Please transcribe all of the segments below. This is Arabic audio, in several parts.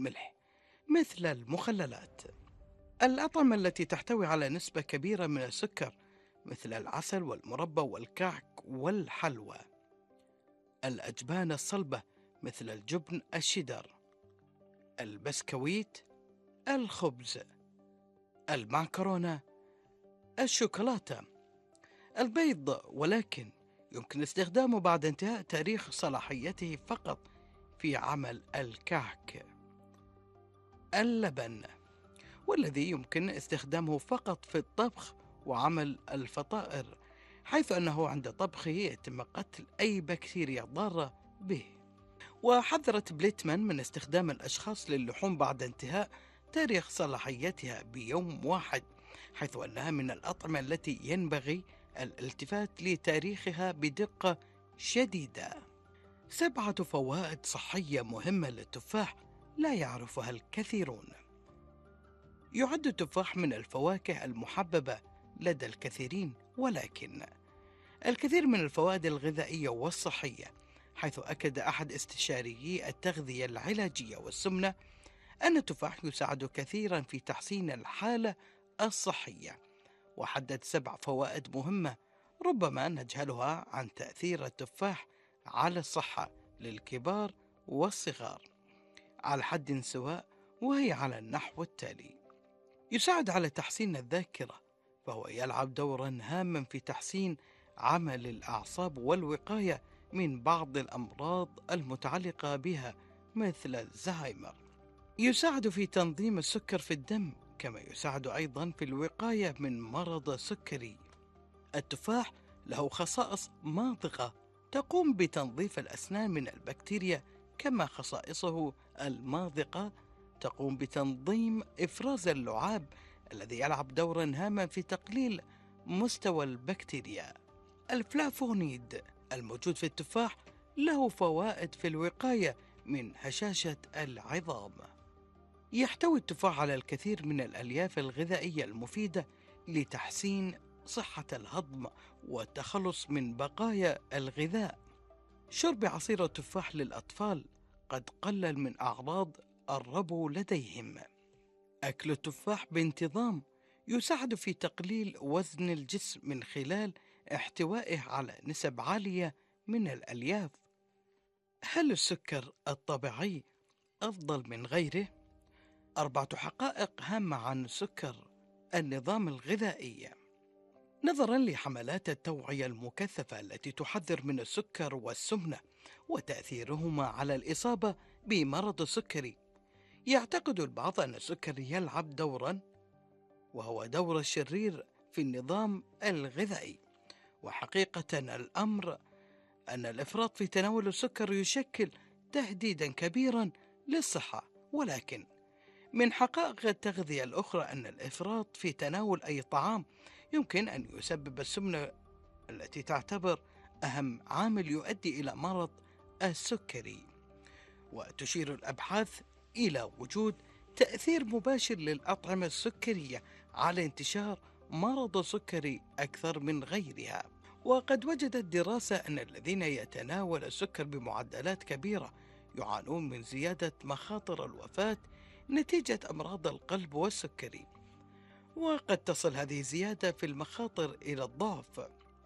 الملح مثل المخللات. الأطعمة التي تحتوي على نسبة كبيرة من السكر مثل العسل والمربى والكعك والحلوى. الأجبان الصلبة مثل الجبن الشيدر، البسكويت، الخبز، المعكرونة، الشوكولاتة، البيض، ولكن يمكن استخدامه بعد انتهاء تاريخ صلاحيته فقط في عمل الكعك. اللبن، والذي يمكن استخدامه فقط في الطبخ وعمل الفطائر، حيث أنه عند طبخه يتم قتل أي بكتيريا ضارة به. وحذرت بليتمان من استخدام الأشخاص للحوم بعد انتهاء تاريخ صلاحيتها بيوم واحد، حيث أنها من الأطعمة التي ينبغي الالتفات لتاريخها بدقة شديدة. 7 فوائد صحية مهمة للتفاح لا يعرفها الكثيرون. يعد التفاح من الفواكه المحببة لدى الكثيرين، ولكن الكثير من الفوائد الغذائية والصحية، حيث أكد أحد استشاريي التغذية العلاجية والسمنة أن التفاح يساعد كثيرا في تحسين الحالة الصحية، وحدد 7 فوائد مهمة ربما نجهلها عن تأثير التفاح على الصحة للكبار والصغار على حد سواء، وهي على النحو التالي: يساعد على تحسين الذاكرة، فهو يلعب دورا هاما في تحسين عمل الأعصاب والوقاية من بعض الأمراض المتعلقة بها مثل الزهايمر. يساعد في تنظيم السكر في الدم، كما يساعد أيضا في الوقاية من مرض السكري. التفاح له خصائص ماضغة تقوم بتنظيف الأسنان من البكتيريا، كما خصائصه الماضغة تقوم بتنظيم إفراز اللعاب الذي يلعب دورا هاما في تقليل مستوى البكتيريا. الفلافونيد الموجود في التفاح له فوائد في الوقاية من هشاشة العظام. يحتوي التفاح على الكثير من الألياف الغذائية المفيدة لتحسين صحة الهضم والتخلص من بقايا الغذاء. شرب عصير التفاح للأطفال قد قلل من أعراض الربو لديهم. أكل التفاح بانتظام يساعد في تقليل وزن الجسم من خلال احتوائه على نسب عالية من الألياف. هل السكر الطبيعي أفضل من غيره؟ 4 حقائق هامة عن سكر النظام الغذائي. نظرا لحملات التوعية المكثفة التي تحذر من السكر والسمنة وتأثيرهما على الإصابة بمرض السكري، يعتقد البعض أن السكر يلعب دورا، وهو دور الشرير في النظام الغذائي. وحقيقة الأمر أن الإفراط في تناول السكر يشكل تهديدا كبيرا للصحة، ولكن من حقائق التغذية الأخرى أن الإفراط في تناول أي طعام يمكن أن يسبب السمنة التي تعتبر أهم عامل يؤدي إلى مرض السكري. وتشير الأبحاث إلى وجود تأثير مباشر للأطعمة السكرية على انتشار مرض السكري أكثر من غيرها. وقد وجدت دراسة أن الذين يتناول السكر بمعدلات كبيرة يعانون من زيادة مخاطر الوفاة نتيجة أمراض القلب والسكري، وقد تصل هذه الزيادة في المخاطر إلى الضعف.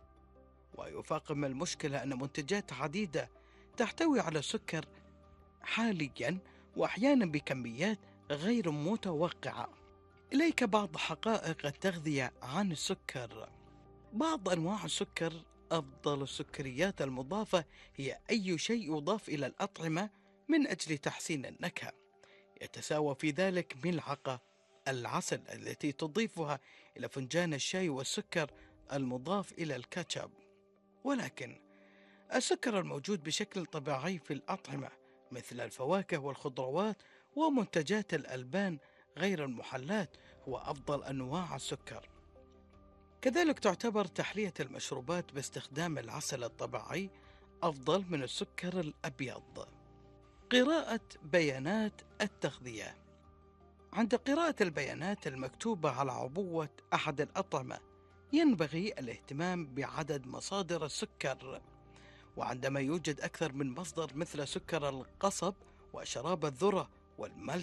ويفاقم المشكلة أن منتجات عديدة تحتوي على السكر حاليا، وأحيانا بكميات غير متوقعة. إليك بعض حقائق التغذية عن السكر. بعض أنواع السكر أفضل السكريات المضافة هي أي شيء يضاف إلى الأطعمة من أجل تحسين النكهة. يتساوى في ذلك ملعقة العسل التي تضيفها إلى فنجان الشاي والسكر المضاف إلى الكاتشب. ولكن السكر الموجود بشكل طبيعي في الأطعمة مثل الفواكه والخضروات ومنتجات الألبان غير المحلات هو أفضل أنواع السكر. كذلك تعتبر تحلية المشروبات باستخدام العسل الطبيعي أفضل من السكر الأبيض. قراءة بيانات التغذية. عند قراءة البيانات المكتوبة على عبوة أحد الأطعمة ينبغي الاهتمام بعدد مصادر السكر، وعندما يوجد أكثر من مصدر مثل سكر القصب وشراب الذرة والملح